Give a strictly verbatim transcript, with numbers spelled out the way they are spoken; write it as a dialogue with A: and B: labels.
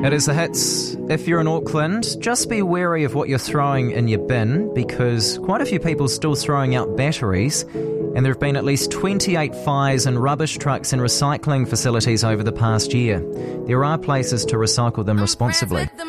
A: It is the hits. If you're in Auckland, just be wary of what you're throwing in your bin, because quite a few people still throwing out batteries, and there have been at least twenty-eight fires in rubbish trucks and recycling facilities over the past year. There are places to recycle them responsibly.